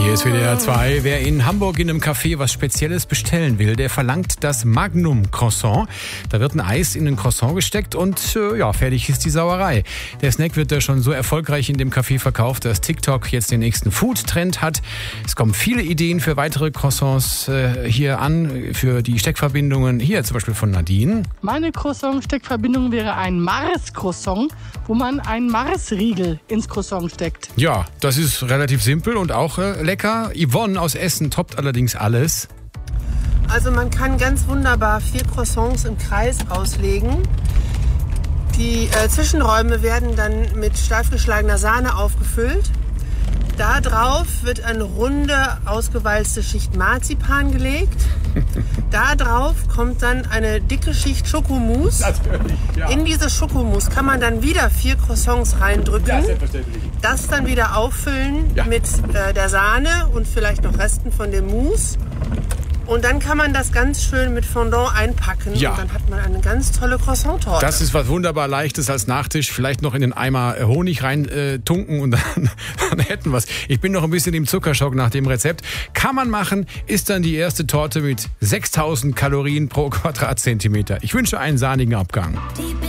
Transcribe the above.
Hier ist WDR 2. Wer in Hamburg in einem Café was Spezielles bestellen will, der verlangt das Magnum Croissant. Da wird ein Eis in ein Croissant gesteckt und fertig ist die Sauerei. Der Snack wird da schon so erfolgreich in dem Café verkauft, dass TikTok jetzt den nächsten Food-Trend hat. Es kommen viele Ideen für weitere Croissants hier an, für die Steckverbindungen. Hier zum Beispiel von Nadine. Meine Croissant-Steckverbindung wäre ein Mars-Croissant, wo man einen Mars-Riegel ins Croissant steckt. Ja, das ist relativ simpel und auch lecker. Yvonne aus Essen toppt allerdings alles. Also man kann ganz wunderbar 4 Croissants im Kreis auslegen. Die Zwischenräume werden dann mit steif geschlagener Sahne aufgefüllt. Da drauf wird eine runde, ausgewalzte Schicht Marzipan gelegt. Da drauf kommt dann eine dicke Schicht Schokomousse. Natürlich, ja. In diese Schokomousse kann man dann wieder 4 Croissants reindrücken. Ja, selbstverständlich. Das dann wieder auffüllen mit der Sahne und vielleicht noch Resten von dem Mousse. Und dann kann man das ganz schön mit Fondant einpacken. Ja. Und dann hat man eine ganz tolle Croissant-Torte. Das ist was wunderbar Leichtes als Nachtisch. Vielleicht noch in den Eimer Honig rein tunken und dann hätten wir es. Ich bin noch ein bisschen im Zuckerschock nach dem Rezept. Kann man machen, ist dann die erste Torte mit 6000 Kalorien pro Quadratzentimeter. Ich wünsche einen sahnigen Abgang.